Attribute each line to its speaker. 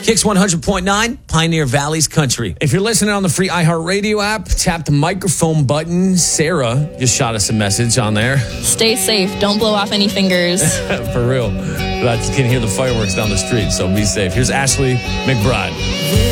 Speaker 1: Kicks 100.9, Pioneer Valley's Country. If you're listening on the free iHeartRadio app, tap the microphone button. Sarah just shot us a message on there.
Speaker 2: Stay safe. Don't blow off any fingers.
Speaker 1: For real. I can hear the fireworks down the street, so be safe. Here's Ashley McBride.